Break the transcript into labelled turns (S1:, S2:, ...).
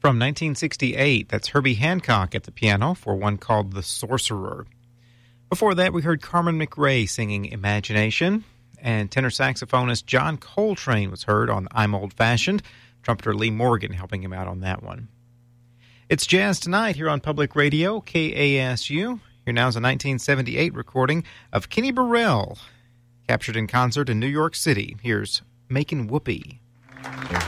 S1: from 1968. That's Herbie Hancock at the piano for one called The Sorcerer. Before that, we heard Carmen McRae singing Imagination, and tenor saxophonist John Coltrane was heard on I'm Old-Fashioned, trumpeter Lee Morgan helping him out on that one. It's Jazz Tonight here on Public Radio, KASU. Here now is a 1978 recording of Kenny Burrell, captured in concert in New York City. Here's Makin' Whoopee.